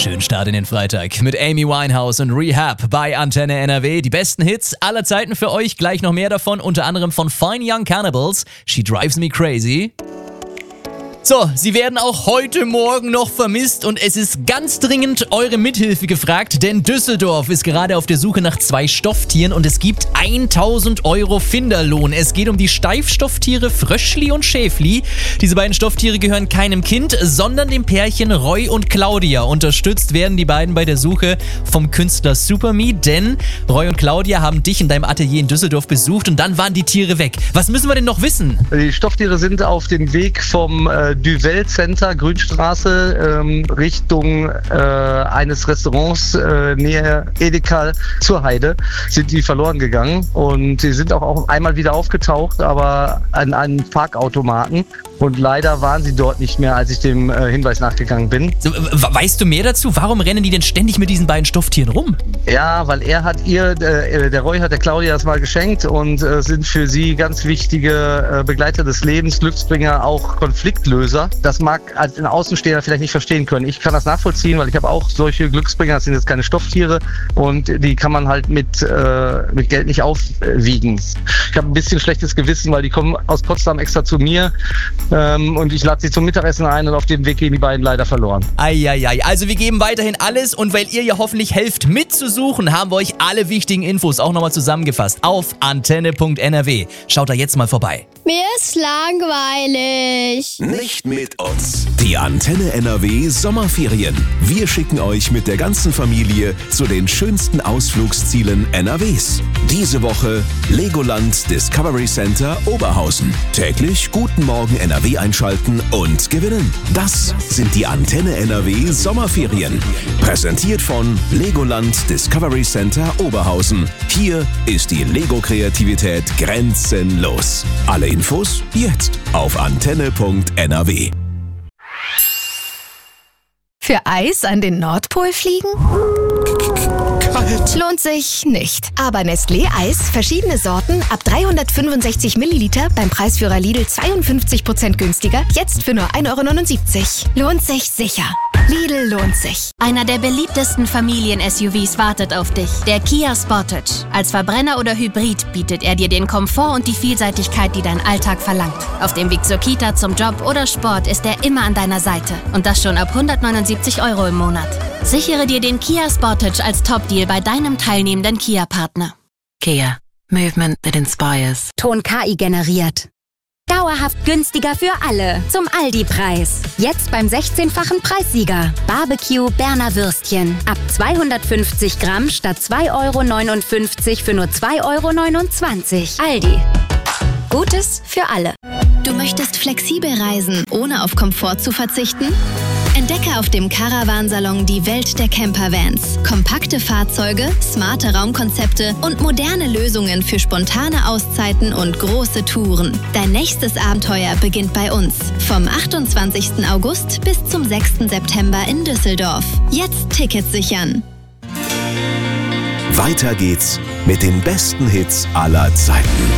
Schönen Start in den Freitag mit Amy Winehouse und Rehab bei Antenne NRW. Die besten Hits aller Zeiten für euch, gleich noch mehr davon, unter anderem von Fine Young Cannibals, She Drives Me Crazy. So, sie werden auch heute Morgen noch vermisst und es ist ganz dringend eure Mithilfe gefragt, denn Düsseldorf ist gerade auf der Suche nach 2 Stofftieren und es gibt 1.000 € Finderlohn. Es geht um die Steifstofftiere Fröschli und Schäfli. Diese beiden Stofftiere gehören keinem Kind, sondern dem Pärchen Roy und Claudia. Unterstützt werden die beiden bei der Suche vom Künstler Superme, denn Roy und Claudia haben dich in deinem Atelier in Düsseldorf besucht und dann waren die Tiere weg. Was müssen wir denn noch wissen? Die Stofftiere sind auf dem Weg vom Duvel Center, Grünstraße, Richtung eines Restaurants näher Edeka zur Heide, sind die verloren gegangen und die sind auch einmal wieder aufgetaucht, aber an einem Parkautomaten. Und leider waren sie dort nicht mehr, als ich dem Hinweis nachgegangen bin. So, weißt du mehr dazu? Warum rennen die denn ständig mit diesen beiden Stofftieren rum? Ja, weil er hat der Roy hat der Claudia das mal geschenkt und sind für sie ganz wichtige Begleiter des Lebens, Glücksbringer, auch Konfliktlöser. Das mag als ein Außenstehender vielleicht nicht verstehen können. Ich kann das nachvollziehen, weil ich habe auch solche Glücksbringer, das sind jetzt keine Stofftiere und die kann man halt mit Geld nicht aufwiegen. Ich habe ein bisschen schlechtes Gewissen, weil die kommen aus Potsdam extra zu mir. Und ich lade sie zum Mittagessen ein und auf dem Weg gehen die beiden leider verloren. Eieiei, also wir geben weiterhin alles und weil ihr ja hoffentlich helft mitzusuchen, haben wir euch alle wichtigen Infos auch nochmal zusammengefasst auf antenne.nrw. Schaut da jetzt mal vorbei. Mir ist langweilig. Nicht mit uns. Die Antenne NRW Sommerferien. Wir schicken euch mit der ganzen Familie zu den schönsten Ausflugszielen NRWs. Diese Woche Legoland Discovery Center Oberhausen. Täglich Guten Morgen NRW einschalten und gewinnen. Das sind die Antenne NRW Sommerferien. Präsentiert von Legoland Discovery Center Oberhausen. Hier ist die Lego-Kreativität grenzenlos. Alle Infos jetzt auf antenne.nrw. Für Eis an den Nordpol fliegen? Kalt. Lohnt sich nicht. Aber Nestlé Eis, verschiedene Sorten, ab 365 Milliliter, beim Preisführer Lidl 52% günstiger, jetzt für nur 1,79 €. Lohnt sich sicher. Lidl lohnt sich. Einer der beliebtesten Familien-SUVs wartet auf dich. Der Kia Sportage. Als Verbrenner oder Hybrid bietet er dir den Komfort und die Vielseitigkeit, die dein Alltag verlangt. Auf dem Weg zur Kita, zum Job oder Sport ist er immer an deiner Seite. Und das schon ab 179 € im Monat. Sichere dir den Kia Sportage als Top-Deal bei deinem teilnehmenden Kia-Partner. Kia. Movement that inspires. Ton KI generiert. Dauerhaft günstiger für alle. Zum Aldi-Preis. Jetzt beim 16-fachen Preissieger. Barbecue Berner Würstchen. Ab 250 Gramm statt 2,59 € für nur 2,29 €. Aldi. Gutes für alle. Du möchtest flexibel reisen, ohne auf Komfort zu verzichten? Entdecke auf dem Caravansalon die Welt der Campervans. Kompakte Fahrzeuge, smarte Raumkonzepte und moderne Lösungen für spontane Auszeiten und große Touren. Dein nächstes Abenteuer beginnt bei uns. Vom 28. August bis zum 6. September in Düsseldorf. Jetzt Tickets sichern. Weiter geht's mit den besten Hits aller Zeiten.